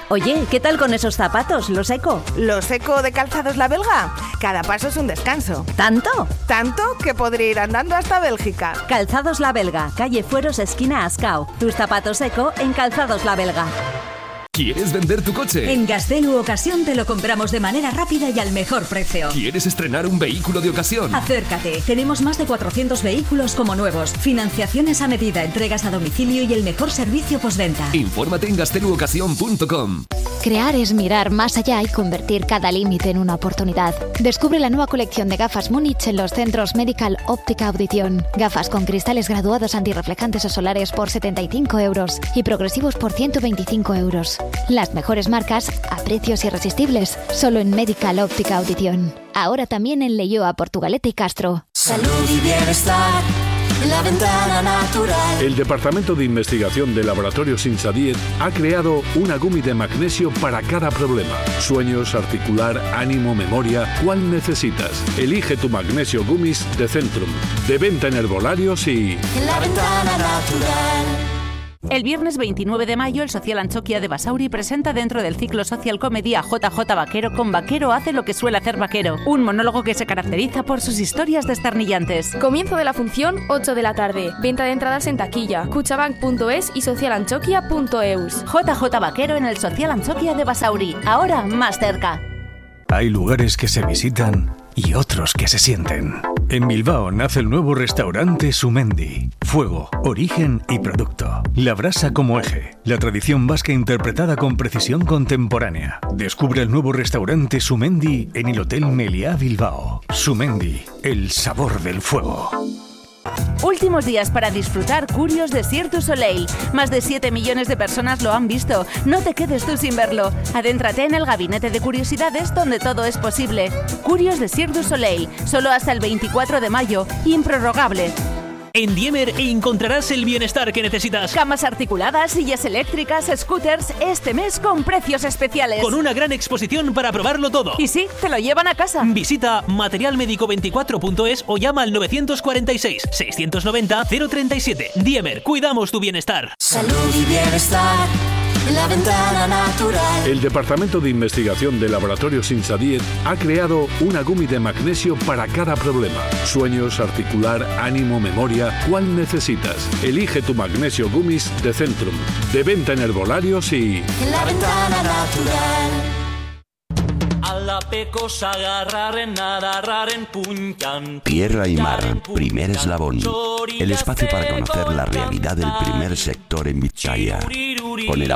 Oye, ¿qué tal con esos zapatos, los Eco? ¿Los Eco de Calzados La Belga? Cada paso es un descanso. ¿Tanto? Tanto que podría ir andando hasta Bélgica. Calzados La Belga, calle Fueros, esquina Ascao. Tus zapatos Eco en Calzados La Belga. ¿Quieres vender tu coche? En Gaztelu Ocasión te lo compramos de manera rápida y al mejor precio. ¿Quieres estrenar un vehículo de ocasión? Acércate. Tenemos más de 400 vehículos como nuevos. Financiaciones a medida, entregas a domicilio y el mejor servicio postventa. Infórmate en gazteluocasión.com. Crear es mirar más allá y convertir cada límite en una oportunidad. Descubre la nueva colección de gafas Múnich en los centros Medical Óptica Audición. Gafas con cristales graduados antirreflejantes o solares por 75 euros y progresivos por 125 euros. Las mejores marcas a precios irresistibles, solo en Medical Óptica Audición. Ahora también en Leioa, Portugalete y Castro. Salud y bienestar, la ventana natural. El Departamento de Investigación de Laboratorios Insadiet ha creado una gummy de magnesio para cada problema. Sueños, articular, ánimo, memoria, ¿cuál necesitas? Elige tu magnesio gummies de Centrum. De venta en herbolarios y... La ventana natural. El viernes 29 de mayo, el Social Antxokia de Basauri presenta dentro del ciclo Social Comedy a JJ Vaquero con Vaquero hace lo que suele hacer Vaquero, un monólogo que se caracteriza por sus historias desternillantes. Comienzo de la función 8 de la tarde. Venta de entradas en taquilla, kutxabank.es y socialantxokia.eus. JJ Vaquero en el Social Antxokia de Basauri, ahora más cerca. Hay lugares que se visitan y otros que se sienten. En Bilbao nace el nuevo restaurante Sumendi. Fuego, origen y producto. La brasa como eje. La tradición vasca interpretada con precisión contemporánea. Descubre el nuevo restaurante Sumendi en el Hotel Meliá Bilbao. Sumendi, el sabor del fuego. Últimos días para disfrutar Curios de Cirque du Soleil. Más de 7 millones de personas lo han visto. No te quedes tú sin verlo. Adéntrate en el gabinete de curiosidades donde todo es posible. Curios de Cirque du Soleil. Solo hasta el 24 de mayo. Improrrogable. En Diemer encontrarás el bienestar que necesitas. Camas articuladas, sillas eléctricas, scooters, este mes con precios especiales. Con una gran exposición para probarlo todo. Y sí, te lo llevan a casa. Visita materialmedico24.es o llama al 946 690 037. Diemer, cuidamos tu bienestar. Salud y bienestar, la ventana natural. El Departamento de Investigación de Laboratorios Insadiet ha creado una gummy de magnesio para cada problema. Sueños, articular, ánimo, memoria, ¿cuál necesitas? Elige tu magnesio gummies de Centrum. De venta en herbolarios y... La ventana natural. Tierra y mar, primer eslabón. El espacio para conocer la realidad del primer sector en Vizcaya. Con el